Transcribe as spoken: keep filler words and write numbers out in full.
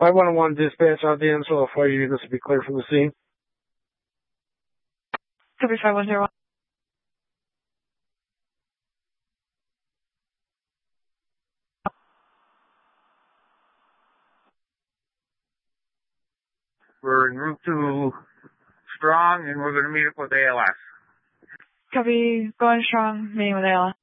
five one one dispatch out the Ansel for you. This will be clear from the scene. Copy five one zero one. We're en route to Strong, and we're going to meet up with A L S. Copy, going strong, meeting with A L S.